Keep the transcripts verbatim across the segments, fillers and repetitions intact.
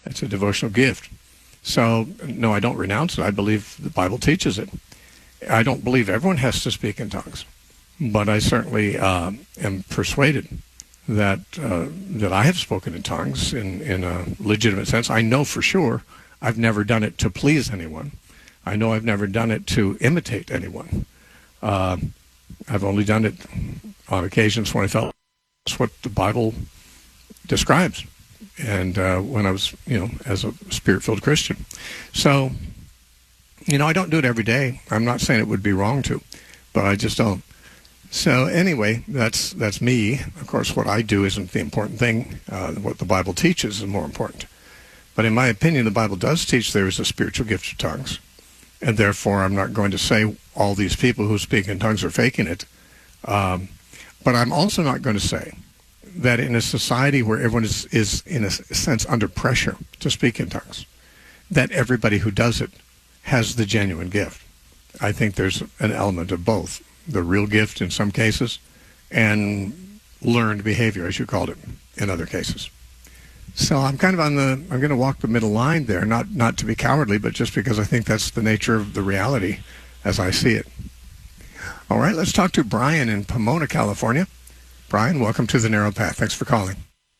It's a devotional gift. So, no, I don't renounce it. I believe the Bible teaches it. I don't believe everyone has to speak in tongues, but I certainly uh, am persuaded that uh, that I have spoken in tongues in, in a legitimate sense. I know for sure I've never done it to please anyone. I know I've never done it to imitate anyone. Uh, I've only done it on occasions when I felt that's what the Bible describes. And uh, when I was, you know, as a Spirit-filled Christian. So, you know, I don't do it every day. I'm not saying it would be wrong to, but I just don't. So anyway, that's that's me. Of course, what I do isn't the important thing. Uh, what the Bible teaches is more important. But in my opinion, the Bible does teach there is a spiritual gift of tongues. And therefore, I'm not going to say all these people who speak in tongues are faking it. Um, but I'm also not going to say that in a society where everyone is, is, in a sense, under pressure to speak in tongues, that everybody who does it has the genuine gift. I think there's an element of both, the real gift in some cases and learned behavior, as you called it, in other cases. So I'm kind of on the, I'm going to walk the middle line there, not, not to be cowardly, but just because I think that's the nature of the reality as I see it. All right, let's talk to Brian in Pomona, California. Brian, welcome to The Narrow Path. Thanks for calling.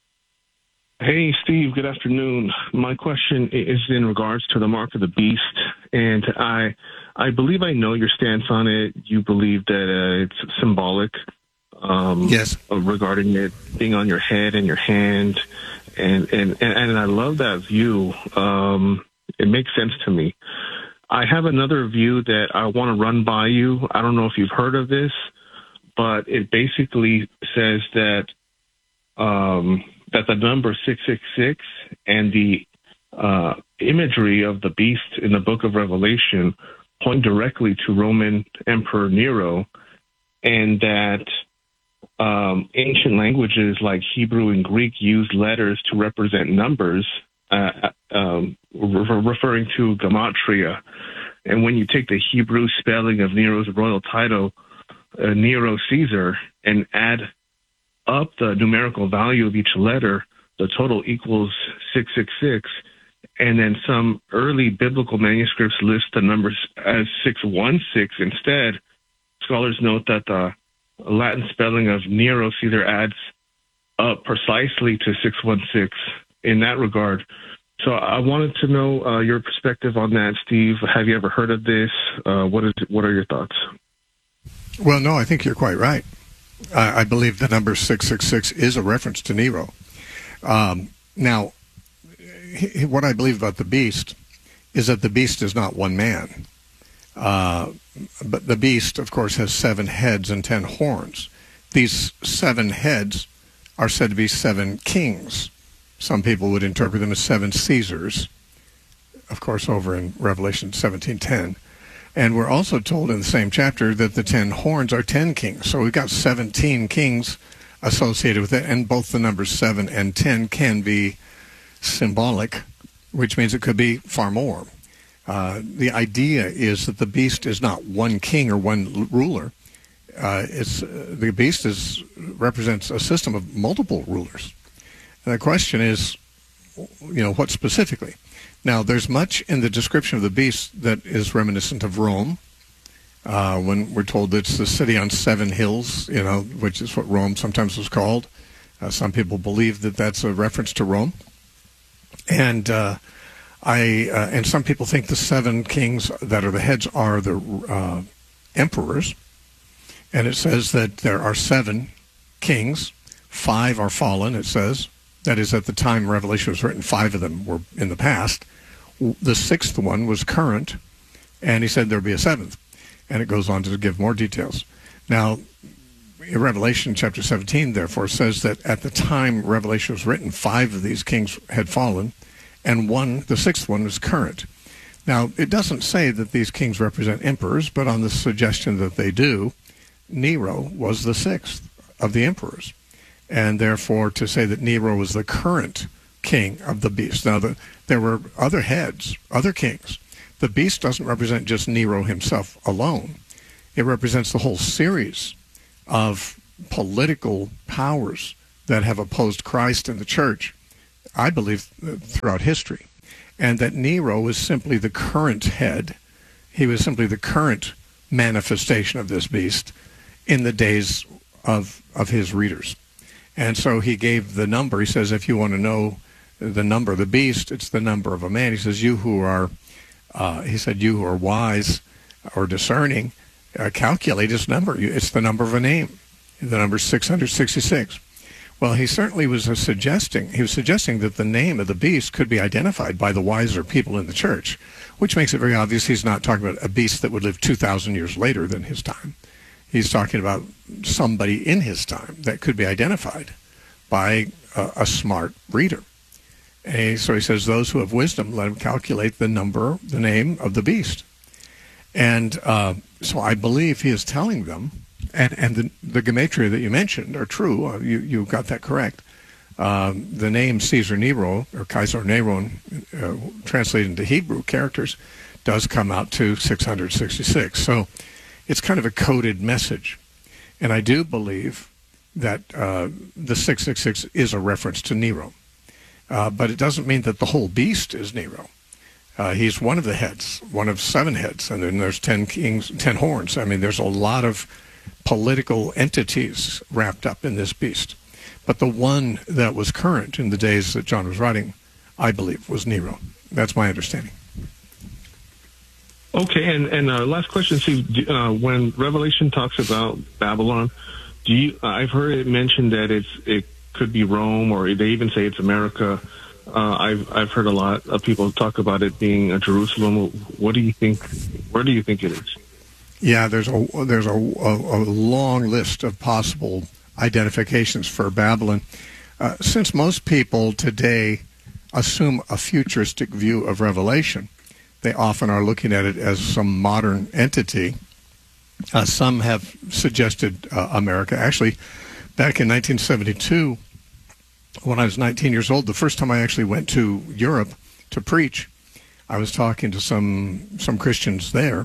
Hey, Steve. Good afternoon. My question is in regards to the mark of the beast, and I I believe I know your stance on it. You believe that uh, it's symbolic um, yes. regarding it being on your head and your hand, and, and, and, and I love that view. Um, it makes sense to me. I have another view that I want to run by you. I don't know if you've heard of this, but it basically says that um, that the number six six six and the uh, imagery of the beast in the book of Revelation point directly to Roman Emperor Nero, and that um, ancient languages like Hebrew and Greek use letters to represent numbers, uh, um, re- referring to gematria. And when you take the Hebrew spelling of Nero's royal title, uh, Nero Caesar, and add up the numerical value of each letter, the total equals six six six. And then some early biblical manuscripts list the numbers as six one six instead. Scholars note that the Latin spelling of Nero Caesar adds up precisely to six one six in that regard. So I wanted to know uh, your perspective on that, Steve. Have you ever heard of this? Uh, what is? What are your thoughts? Well, no, I think you're quite right. I, I believe the number six six six is a reference to Nero. Um, now, he, what I believe about the beast is that the beast is not one man. Uh, but the beast, of course, has seven heads and ten horns. These seven heads are said to be seven kings. Some people would interpret them as seven Caesars, of course, over in Revelation seventeen ten. And we're also told in the same chapter that the ten horns are ten kings. So we've got seventeen kings associated with it, and both the numbers seven and ten can be symbolic, which means it could be far more. Uh, the idea is that the beast is not one king or one ruler. Uh, it's uh, the beast is represents a system of multiple rulers. And the question is, you know, what specifically? Now, there's much in the description of the beast that is reminiscent of Rome. Uh, when we're told it's the city on seven hills, you know, which is what Rome sometimes was called. Uh, some people believe that that's a reference to Rome. And uh, I uh, and some people think the seven kings that are the heads are the uh, emperors. And it says that there are seven kings. Five are fallen, it says. That is, at the time Revelation was written, five of them were in the past. The sixth one was current, and he said there would be a seventh. And it goes on to give more details. Now, in Revelation chapter seventeen, therefore, says that at the time Revelation was written, five of these kings had fallen, and one, the sixth one, was current. Now, it doesn't say that these kings represent emperors, but on the suggestion that they do, Nero was the sixth of the emperors. And therefore, to say that Nero was the current king of the beast. Now, the, there were other heads, other kings. The beast doesn't represent just Nero himself alone. It represents the whole series of political powers that have opposed Christ and the church I believe, throughout history, and that Nero was simply the current head. He was simply the current manifestation of this beast in the days of of his readers. And so he gave the number. He says, if you want to know the number of the beast, it's the number of a man. He says, you who are, uh, he said, you who are wise or discerning, uh, calculate his number. It's the number of a name. The number is six hundred sixty-six. Well, he certainly was uh, suggesting, he was suggesting that the name of the beast could be identified by the wiser people in the church, which makes it very obvious he's not talking about a beast that would live two thousand years later than his time. He's talking about somebody in his time that could be identified by a, a smart reader. And so he says, those who have wisdom, let them calculate the number, the name of the beast. And uh, so I believe he is telling them, and, and the, the gematria that you mentioned are true. Uh, you, you got that correct. Um, the name Caesar Nero, or Kaiser Neron, uh, translated into Hebrew characters, does come out to six hundred sixty-six. So it's kind of a coded message. And I do believe that uh, the six six six is a reference to Nero. Uh, but it doesn't mean that the whole beast is Nero. Uh, he's one of the heads, one of seven heads, and then there's ten kings, ten horns. I mean, there's a lot of political entities wrapped up in this beast. But the one that was current in the days that John was writing, I believe, was Nero. That's my understanding. Okay, and and uh, last question, Steve. Uh, when Revelation talks about Babylon, do you? Uh, I've heard it mentioned that it's it could be Rome, or they even say it's America. Uh, I've I've heard a lot of people talk about it being a Jerusalem. What do you think? Where do you think it is? Yeah, there's a there's a, a, a long list of possible identifications for Babylon. Uh, since most people today assume a futuristic view of Revelation, they often are looking at it as some modern entity. Uh, some have suggested uh, America. Actually, back in nineteen seventy-two, when I was nineteen years old, the first time I actually went to Europe to preach, I was talking to some some Christians there,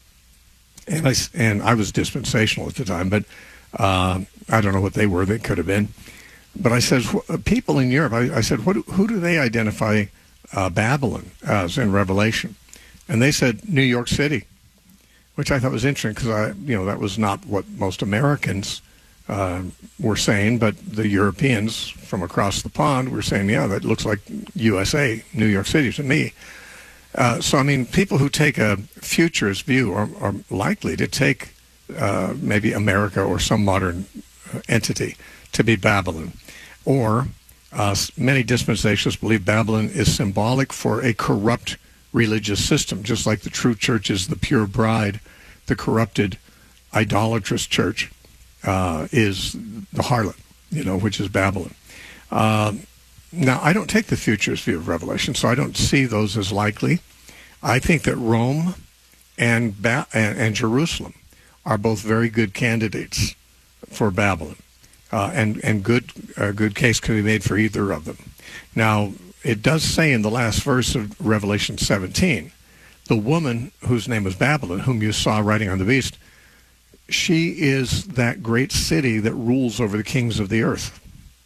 and I, and I was dispensational at the time, but uh, I don't know what they were. They could have been. But I said, people in Europe, I, I said, what, who do they identify uh, Babylon as in Revelation? And they said New York City, which I thought was interesting because I, you know, that was not what most Americans uh, were saying, but the Europeans from across the pond were saying, yeah, that looks like U S A, New York City to me. Uh, so, I mean, people who take a futurist view are, are likely to take uh, maybe America or some modern entity to be Babylon. Or uh, many dispensationalists believe Babylon is symbolic for a corrupt religious system, just like the true church is the pure bride. The corrupted, idolatrous church uh, is the harlot, you know, which is Babylon. Uh, now, I don't take the futurist view of Revelation, so I don't see those as likely. I think that Rome and, ba- and, and Jerusalem are both very good candidates for Babylon, uh, and and good a good case can be made for either of them. Now, it does say in the last verse of Revelation seventeen, the woman whose name was Babylon, whom you saw riding on the beast, she is that great city that rules over the kings of the earth.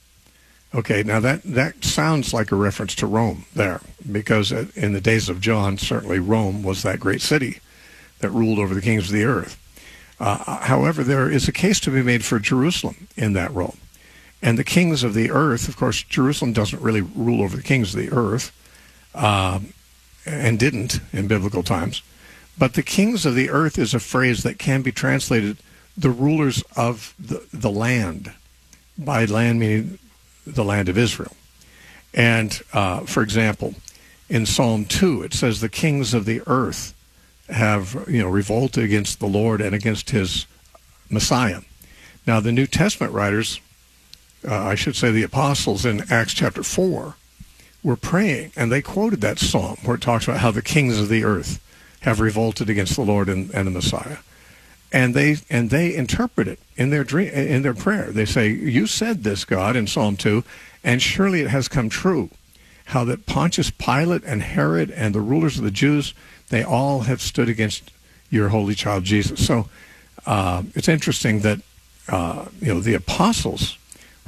Okay, now that, that sounds like a reference to Rome there, because in the days of John, certainly Rome was that great city that ruled over the kings of the earth. Uh, however, there is a case to be made for Jerusalem in that role. And the kings of the earth, of course, Jerusalem doesn't really rule over the kings of the earth, uh, and didn't in biblical times. But the kings of the earth is a phrase that can be translated the rulers of the, the land, by land meaning the land of Israel. And, uh, for example, in Psalm two, it says the kings of the earth have, you know, revolted against the Lord and against his Messiah. Now, the New Testament writers, uh, I should say the apostles in Acts chapter four, were praying, and they quoted that psalm where it talks about how the kings of the earth have revolted against the Lord and, and the Messiah. And they and they interpret it in their dream, in their prayer. They say, you said this, God, in Psalm two, and surely it has come true, how that Pontius Pilate and Herod and the rulers of the Jews, they all have stood against your holy child Jesus. So uh, it's interesting that uh, you know the apostles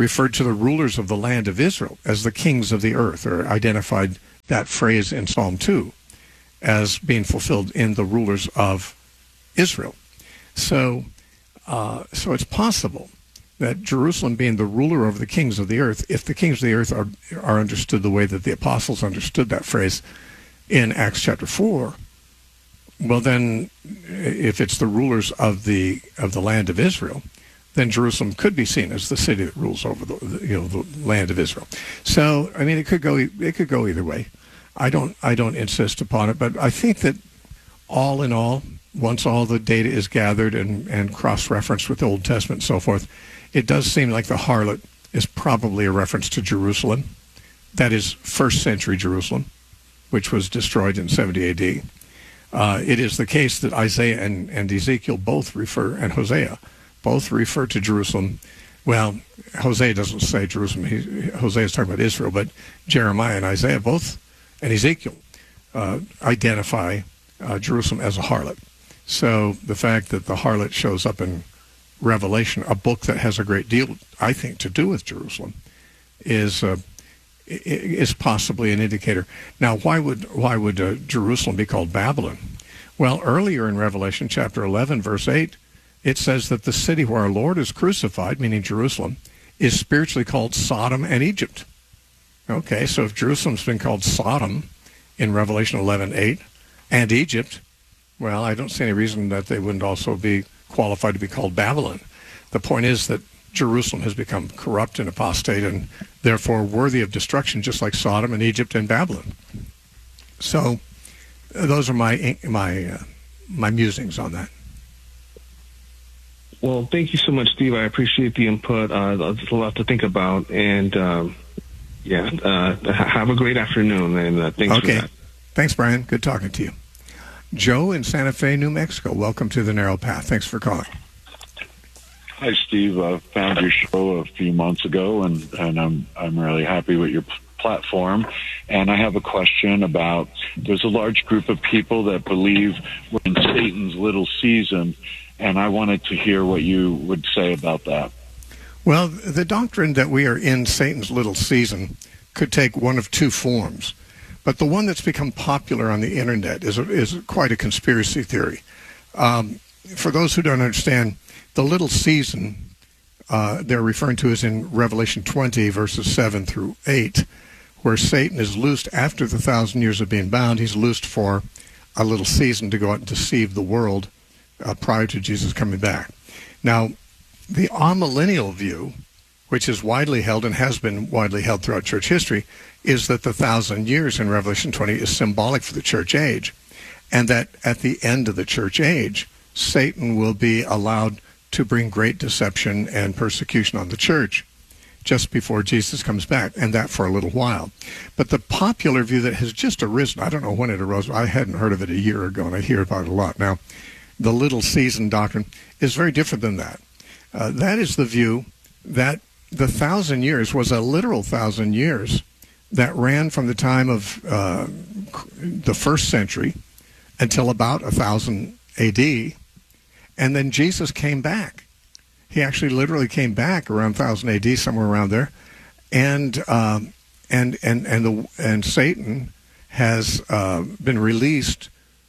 referred to the rulers of the land of Israel as the kings of the earth, or identified that phrase in Psalm two as being fulfilled in the rulers of Israel. So, uh, so it's possible that Jerusalem being the ruler over the kings of the earth, if the kings of the earth are, are understood the way that the apostles understood that phrase in Acts chapter four, well then, if it's the rulers of the of the land of Israel, then Jerusalem could be seen as the city that rules over the, the you know the land of Israel. So I mean, it could go it could go either way. I don't I don't insist upon it, but I think that all in all, once all the data is gathered and, and cross-referenced with the Old Testament and so forth, it does seem like the harlot is probably a reference to Jerusalem. That is first century Jerusalem, which was destroyed in seventy A D. Uh, it is the case that Isaiah and, and Ezekiel both refer, and Hosea, both refer to Jerusalem. Well, Hosea doesn't say Jerusalem. He, Hosea is talking about Israel, but Jeremiah and Isaiah both, and Ezekiel, uh, identify uh, Jerusalem as a harlot. So the fact that the harlot shows up in Revelation, a book that has a great deal, I think, to do with Jerusalem, is uh, is possibly an indicator. Now, why would why would uh, Jerusalem be called Babylon? Well, earlier in Revelation chapter eleven, verse eight, it says that the city where our Lord is crucified, meaning Jerusalem, is spiritually called Sodom and Egypt. Okay, so if Jerusalem's been called Sodom in Revelation eleven eight and Egypt, well, I don't see any reason that they wouldn't also be qualified to be called Babylon. The point is that Jerusalem has become corrupt and apostate and therefore worthy of destruction, just like Sodom and Egypt and Babylon. So those are my my uh, my musings on that. Well, thank you so much, Steve. I appreciate the input. Uh, there's a lot to think about, and um, yeah, uh, have a great afternoon, and uh, thanks okay. for that. Thanks, Brian. Good talking to you. Joe in Santa Fe, New Mexico. Welcome to The Narrow Path. Thanks for calling. Hi, Steve. I found your show a few months ago, and, and I'm I'm really happy with your p- platform. And I have a question about, there's a large group of people that believe we're in Satan's little season, and I wanted to hear what you would say about that. Well, the doctrine that we are in Satan's little season could take one of two forms. But the one that's become popular on the internet is a, is quite a conspiracy theory. Um, for those who don't understand, the little season uh, they're referring to is in Revelation twenty, verses seven through eight, where Satan is loosed after the thousand years of being bound. He's loosed for a little season to go out and deceive the world uh, prior to Jesus coming back. Now, the amillennial view, which is widely held and has been widely held throughout church history, is that the thousand years in Revelation twenty is symbolic for the church age, and that at the end of the church age, Satan will be allowed to bring great deception and persecution on the church just before Jesus comes back, and that for a little while. But the popular view that has just arisen, I don't know when it arose, I hadn't heard of it a year ago, and I hear about it a lot now, the little season doctrine is very different than that. Uh, that is the view that the thousand years was a literal thousand years that ran from the time of uh, the first century until about one thousand A D, and then Jesus came back. He actually literally came back around one thousand A D, somewhere around there, and um, and and and the and Satan has uh, been released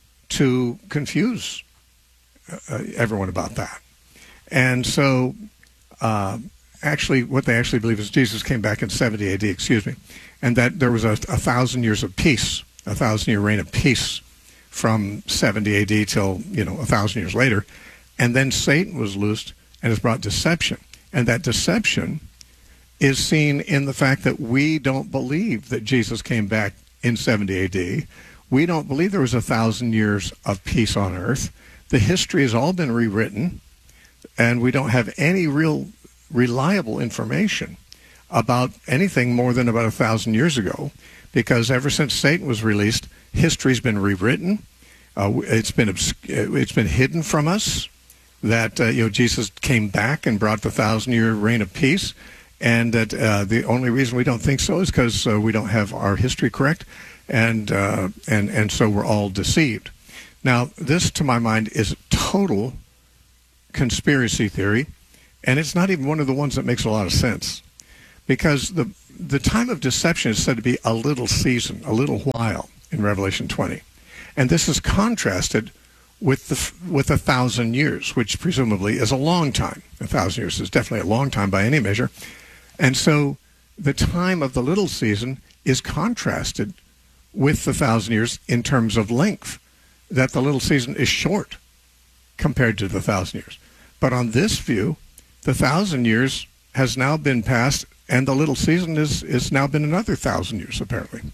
to confuse uh, everyone about that, and so. Uh, Actually, what they actually believe is Jesus came back in seventy A D, excuse me, and that there was a, a thousand years of peace, a thousand-year reign of peace from seventy A D till, you know, a thousand years later. And then Satan was loosed and has brought deception. And that deception is seen in the fact that we don't believe that Jesus came back in seventy A D. We don't believe there was a thousand years of peace on earth. The history has all been rewritten, and we don't have any real reliable information about anything more than about a thousand years ago, because ever since Satan was released, history's been rewritten. Uh, it's been obs- it's been hidden from us that uh, you know Jesus came back and brought the thousand-year reign of peace, and that uh, the only reason we don't think so is because uh, we don't have our history correct, and uh, and and so we're all deceived. Now, this, to my mind, is total conspiracy theory. And it's not even one of the ones that makes a lot of sense. because the the time of deception is said to be a little season, a little while in Revelation twenty. And this is contrasted with the with a thousand years, which presumably is a long time. A thousand years is definitely a long time by any measure. And so the time of the little season is contrasted with the thousand years in terms of length, that the little season is short compared to the thousand years. But on this view, the thousand years has now been passed, and the little season is, is now been another thousand years, apparently.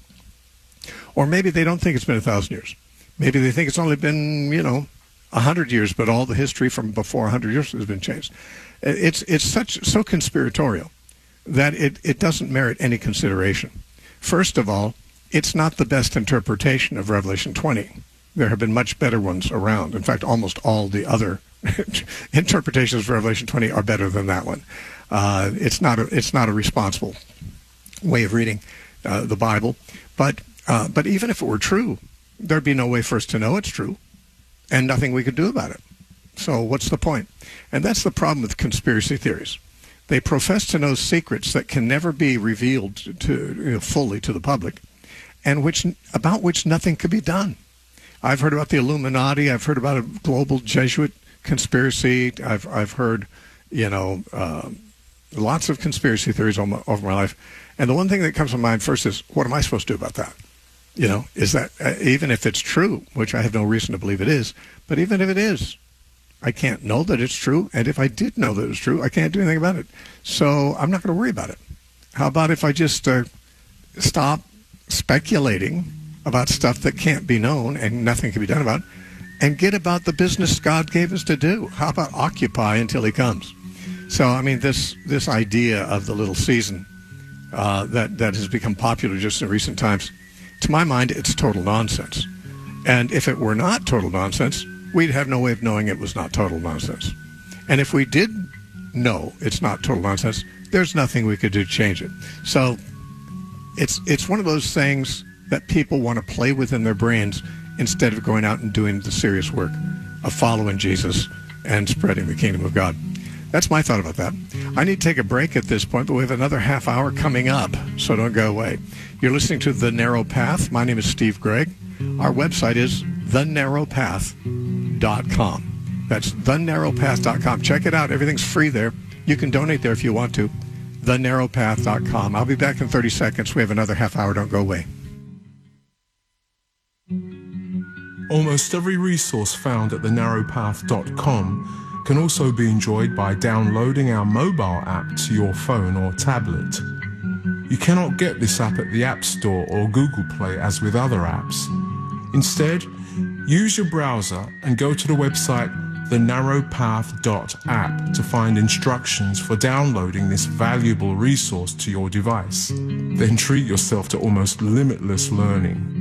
Or maybe they don't think it's been a thousand years. Maybe they think it's only been, you know, a hundred years, but all the history from before a hundred years has been changed. It's it's such so conspiratorial that it, it doesn't merit any consideration. First of all, it's not the best interpretation of Revelation twenty. There have been much better ones around. In fact, almost all the other interpretations of Revelation twenty are better than that one. Uh, it's not a, it's not a responsible way of reading uh, the Bible. But uh, but even if it were true, there'd be no way for us to know it's true, and nothing we could do about it. So what's the point? And that's the problem with conspiracy theories. They profess to know secrets that can never be revealed to, you know, fully to the public, and which about which nothing could be done. I've heard about the Illuminati. I've heard about a global Jesuit conspiracy. I've I've heard, you know, uh, lots of conspiracy theories over my, over my life. And the one thing that comes to mind first is, what am I supposed to do about that? You know, is that uh, even if it's true, which I have no reason to believe it is, but even if it is, I can't know that it's true. And if I did know that it's true, I can't do anything about it. So I'm not going to worry about it. How about if I just uh, stop speculating about stuff that can't be known and nothing can be done about, and get about the business God gave us to do? How about occupy until he comes? So, I mean, this this idea of the little season uh, that, that has become popular just in recent times, to my mind, it's total nonsense. And if it were not total nonsense, we'd have no way of knowing it was not total nonsense. And if we did know it's not total nonsense, there's nothing we could do to change it. So it's it's one of those things that people want to play with in their brains instead of going out and doing the serious work of following Jesus and spreading the kingdom of God. That's my thought about that. I need to take a break at this point, but we have another half hour coming up, so don't go away. You're listening to The Narrow Path. My name is Steve Gregg. Our website is the narrow path dot com. That's the narrow path dot com. Check it out. Everything's free there. You can donate there if you want to. the narrow path dot com. I'll be back in thirty seconds. We have another half hour. Don't go away. Almost every resource found at the narrow path dot com can also be enjoyed by downloading our mobile app to your phone or tablet. You cannot get this app at the App Store or Google Play as with other apps. Instead, use your browser and go to the website the narrow path dot app to find instructions for downloading this valuable resource to your device. Then treat yourself to almost limitless learning.